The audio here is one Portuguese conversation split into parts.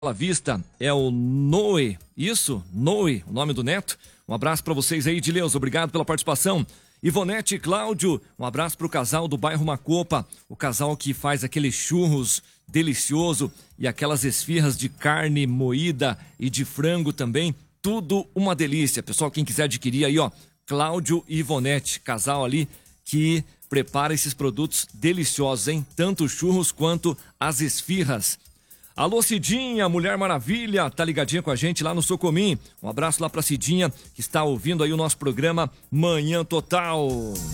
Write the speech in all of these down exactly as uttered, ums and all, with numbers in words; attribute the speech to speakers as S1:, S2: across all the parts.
S1: à vista é o Noe, isso? Noe, o nome do neto. Um abraço para vocês aí, Dileus, obrigado pela participação. Ivonete e Cláudio, um abraço para o casal do bairro Macopa, o casal que faz aqueles churros delicioso e aquelas esfirras de carne moída e de frango também, tudo uma delícia. Pessoal, quem quiser adquirir aí, ó, Cláudio e Ivonete, casal ali que prepara esses produtos deliciosos, hein? Tanto os churros quanto as esfirras. Alô, Cidinha, Mulher Maravilha, tá ligadinha com a gente lá no Socomim. Um abraço lá pra Cidinha, que está ouvindo aí o nosso programa Manhã Total.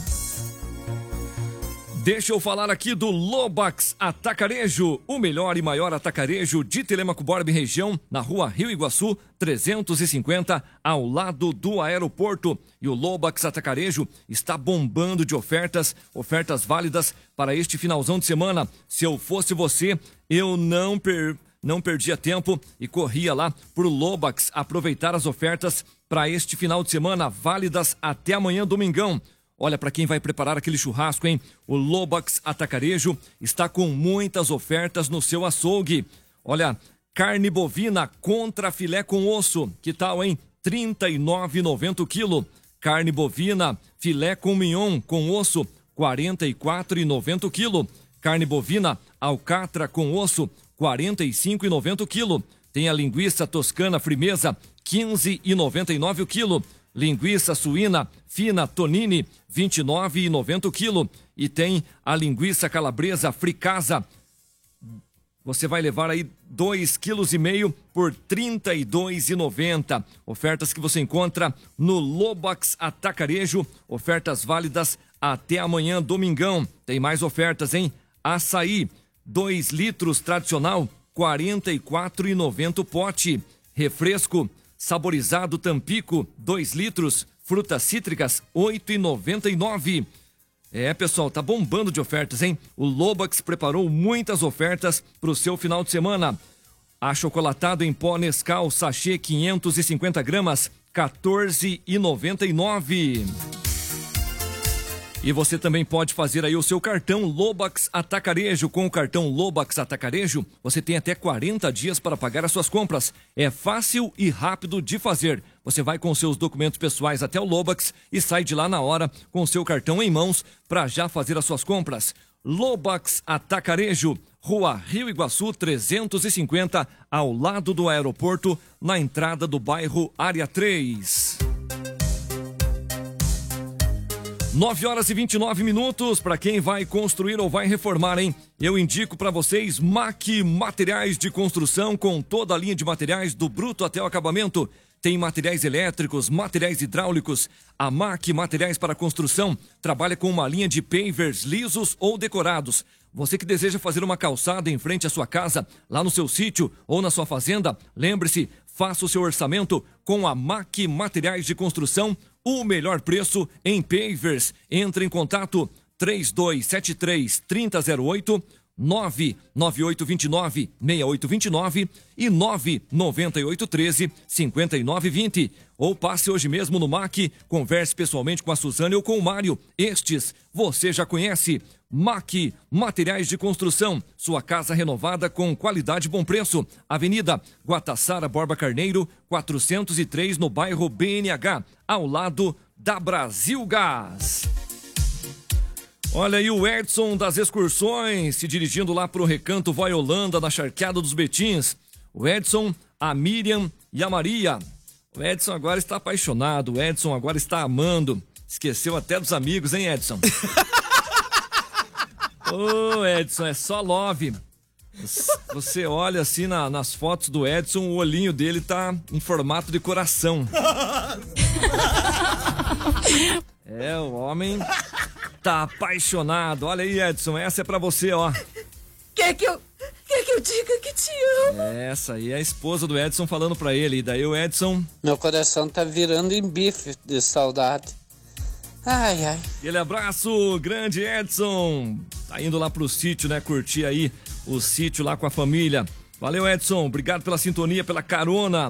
S1: Deixa eu falar aqui do Lobax Atacarejo, o melhor e maior atacarejo de Telêmaco Borba e região, na rua Rio Iguaçu, trezentos e cinquenta, ao lado do aeroporto. E o Lobax Atacarejo está bombando de ofertas, ofertas válidas para este finalzão de semana. Se eu fosse você, eu não, per... não perdia tempo e corria lá pro Lobax aproveitar as ofertas para este final de semana, válidas até amanhã, domingão. Olha, para quem vai preparar aquele churrasco, hein? O Lobax Atacarejo está com muitas ofertas no seu açougue. Olha, carne bovina contra filé com osso, que tal, hein? trinta e nove reais e noventa centavos o quilo. Carne bovina, filé com mignon com osso, quarenta e quatro reais e noventa centavos o quilo. Carne bovina, alcatra com osso, quarenta e cinco reais e noventa centavos o quilo. Tem a linguiça toscana frimeza, quinze reais e noventa e nove centavos o quilo. Linguiça suína fina tonini, vinte e nove reais e noventa centavos o quilo. E tem a linguiça calabresa fricasa. Você vai levar aí dois quilos e meio por trinta e dois reais e noventa centavos. Ofertas que você encontra no Lobax Atacarejo. Ofertas válidas até amanhã, domingão. Tem mais ofertas, hein? Açaí, dois litros tradicional, quarenta e quatro reais e noventa centavos o pote. Refresco saborizado Tampico, dois litros, frutas cítricas, oito reais e noventa e nove centavos. É, pessoal, tá bombando de ofertas, hein? O Lobax preparou muitas ofertas pro seu final de semana. Achocolatado em pó Nescau, sachê quinhentos e cinquenta gramas, quatorze reais e noventa e nove centavos. E você também pode fazer aí o seu cartão Lobax Atacarejo. Com o cartão Lobax Atacarejo, você tem até quarenta dias para pagar as suas compras. É fácil e rápido de fazer. Você vai com seus documentos pessoais até o Lobax e sai de lá na hora com o seu cartão em mãos para já fazer as suas compras. Lobax Atacarejo, Rua Rio Iguaçu trezentos e cinquenta, ao lado do aeroporto, na entrada do bairro Área três. nove horas e vinte e nove minutos, para quem vai construir ou vai reformar, hein? Eu indico para vocês M A C Materiais de Construção, com toda a linha de materiais do bruto até o acabamento. Tem materiais elétricos, materiais hidráulicos. A M A C Materiais para Construção trabalha com uma linha de pavers lisos ou decorados. Você que deseja fazer uma calçada em frente à sua casa, lá no seu sítio ou na sua fazenda, lembre-se, faça o seu orçamento com a M A C Materiais de Construção. O melhor preço em pavers. Entre em contato três dois sete três, três zero zero oito, nove nove oito dois nove, seis oito dois nove e nove nove oito um três, cinco nove dois zero. Ou passe hoje mesmo no M A C, converse pessoalmente com a Suzane ou com o Mário. Estes você já conhece. M A C Materiais de Construção, sua casa renovada com qualidade e bom preço. Avenida Guataçara Borba Carneiro, quatrocentos e três, no bairro B N H, ao lado da Brasil Gás. Olha aí o Edson das Excursões, se dirigindo lá pro Recanto Vai Holanda, na Charqueada dos Betins. O Edson, a Miriam e a Maria. O Edson agora está apaixonado, o Edson agora está amando. Esqueceu até dos amigos, hein, Edson? Ô, Edson, é só love. Você olha assim na, nas fotos do Edson, o olhinho dele tá em formato de coração. É, o homem tá apaixonado. Olha aí, Edson, essa é pra você, ó.
S2: Quer que eu, quer que eu diga que te amo?
S1: Essa aí é a esposa do Edson falando pra ele. E daí o Edson...
S3: Meu coração tá virando em bife de saudade. Ai, ai.
S1: Aquele abraço, grande Edson. Tá indo lá pro sítio, né? Curtir aí o sítio lá com a família. Valeu, Edson. Obrigado pela sintonia, pela carona.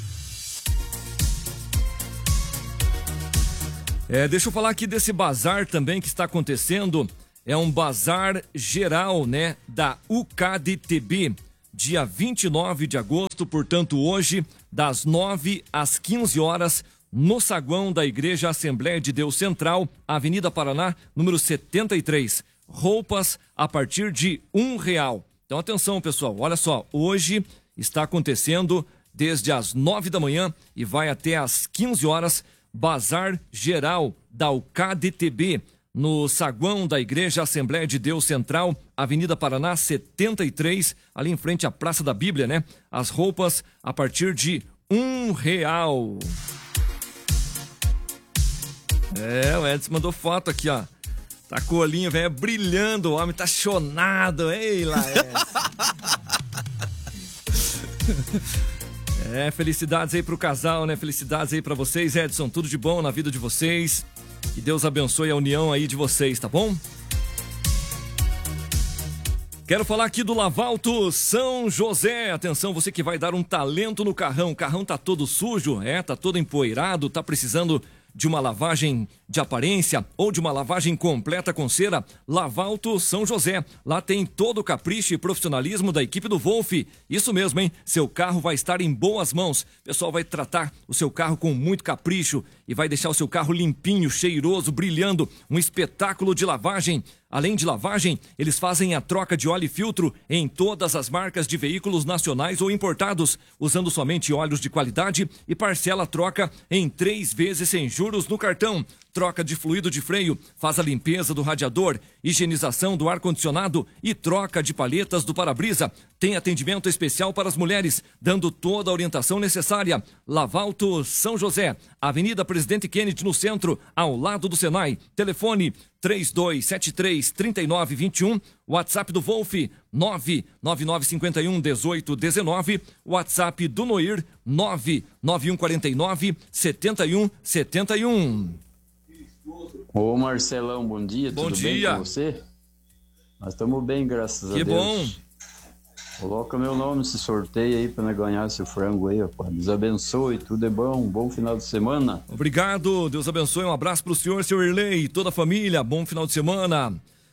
S1: É, deixa eu falar aqui desse bazar também que está acontecendo. É um bazar geral, né? Da U C A D T B. dia vinte e nove de agosto, portanto hoje, das nove às quinze horas, no saguão da Igreja Assembleia de Deus Central, Avenida Paraná, número setenta e três. Roupas a partir de um real. Então atenção, pessoal, olha só, hoje está acontecendo desde as nove da manhã e vai até às quinze horas, Bazar Geral da U K D T B, no saguão da Igreja Assembleia de Deus Central, Avenida Paraná setenta e três, ali em frente à Praça da Bíblia, né? As roupas a partir de um real. É, o Edson mandou foto aqui, ó. Tá com o olhinho, velho, brilhando, o homem tá chonado. Ei, Laércio. É, felicidades aí pro casal, né? Felicidades aí pra vocês, Edson. Tudo de bom na vida de vocês. Que Deus abençoe a união aí de vocês, tá bom? Quero falar aqui do Lavalto São José. Atenção, você que vai dar um talento no carrão. O carrão tá todo sujo, é, tá todo empoeirado, tá precisando de uma lavagem de aparência ou de uma lavagem completa com cera. Lavalto São José. Lá tem todo o capricho e profissionalismo da equipe do Wolf. Isso mesmo, hein? Seu carro vai estar em boas mãos. O pessoal vai tratar o seu carro com muito capricho e vai deixar o seu carro limpinho, cheiroso, brilhando. Um espetáculo de lavagem. Além de lavagem, eles fazem a troca de óleo e filtro em todas as marcas de veículos nacionais ou importados, usando somente óleos de qualidade, e parcela a troca em três vezes sem juros no cartão. Troca de fluido de freio, faz a limpeza do radiador, higienização do ar-condicionado e troca de palhetas do para-brisa. Tem atendimento especial para as mulheres, dando toda a orientação necessária. Lavalto São José, Avenida Presidente Kennedy, no centro, ao lado do Senai. Telefone três dois sete três, três nove dois um, WhatsApp do Wolf nove nove nove cinco um um oito um nove, WhatsApp do Noir nove nove um quatro nove sete um sete um.
S4: Ô Marcelão, bom dia,
S1: bom
S4: tudo
S1: dia.
S4: bem com você? Nós estamos bem, graças
S1: que
S4: a Deus.
S1: Bom.
S4: Coloca meu nome nesse sorteio aí para nós ganhar esse frango aí, rapaz. Deus abençoe, tudo é bom, bom final de semana.
S1: Obrigado, Deus abençoe, um abraço pro senhor, seu Irley e toda a família, bom final de semana.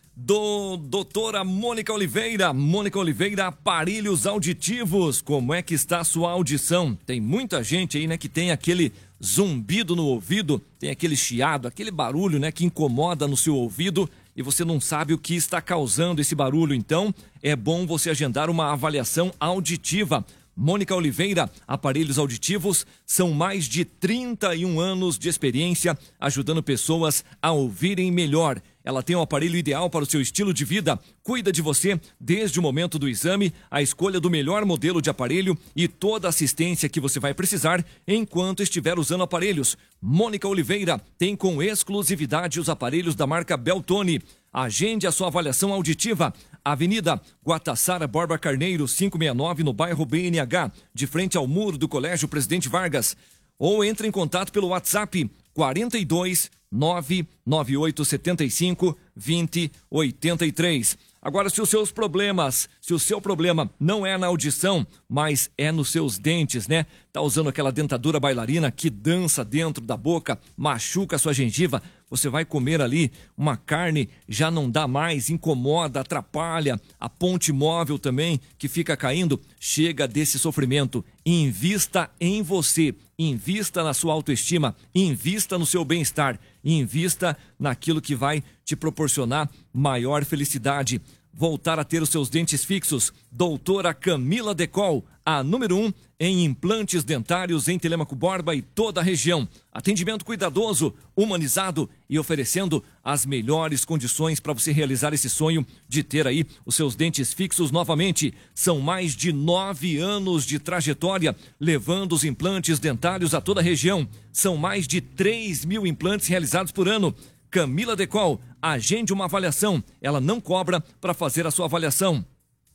S1: Do doutora Mônica Oliveira, Mônica Oliveira, aparelhos auditivos, como é que está a sua audição? Tem muita gente aí, né, que tem aquele zumbido no ouvido, tem aquele chiado, aquele barulho, né, que incomoda no seu ouvido e você não sabe o que está causando esse barulho. Então, é bom você agendar uma avaliação auditiva. Mônica Oliveira, aparelhos auditivos, são mais de trinta e um anos de experiência ajudando pessoas a ouvirem melhor. Ela tem o aparelho ideal para o seu estilo de vida, cuida de você desde o momento do exame, a escolha do melhor modelo de aparelho e toda a assistência que você vai precisar enquanto estiver usando aparelhos. Mônica Oliveira tem com exclusividade os aparelhos da marca Beltone. Agende a sua avaliação auditiva. Avenida Guatassara Borba Carneiro, quinhentos e sessenta e nove, no bairro B N H, de frente ao muro do Colégio Presidente Vargas. Ou entre em contato pelo WhatsApp quarenta e dois, nove nove oito sete cinco, dois zero oito três. Agora, se os seus problemas, se o seu problema não é na audição, mas é nos seus dentes, né? Tá usando aquela dentadura bailarina que dança dentro da boca, machuca a sua gengiva, você vai comer ali uma carne, já não dá mais, incomoda, atrapalha, a ponte móvel também que fica caindo, chega desse sofrimento. Invista em você, invista na sua autoestima, invista no seu bem-estar, invista naquilo que vai te proporcionar maior felicidade. Voltar a ter os seus dentes fixos. Doutora Camila Decol, a número um em implantes dentários em Telêmaco Borba e toda a região. Atendimento cuidadoso, humanizado e oferecendo as melhores condições para você realizar esse sonho de ter aí os seus dentes fixos novamente. São mais de nove anos de trajetória levando os implantes dentários a toda a região. São mais de três mil implantes realizados por ano. Camila Decol, agende uma avaliação. Ela não cobra para fazer a sua avaliação.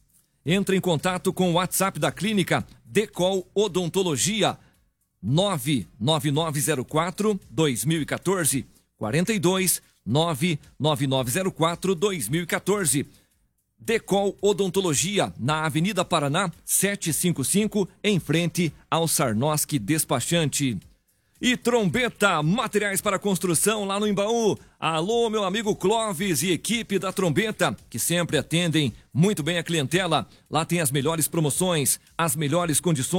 S1: Entre em contato com o WhatsApp da clínica Decol Odontologia nove nove nove zero quatro, dois mil e quatorze, quarenta e dois, nove nove nove zero quatro, dois mil e quatorze. Decol Odontologia, na Avenida Paraná, setecentos e cinquenta e cinco, em frente ao Sarnoski Despachante. E Trombeta, materiais para construção lá no Embaú. Alô, meu amigo Clóvis e equipe da Trombeta, que sempre atendem muito bem a clientela. Lá tem as melhores promoções, as melhores condições.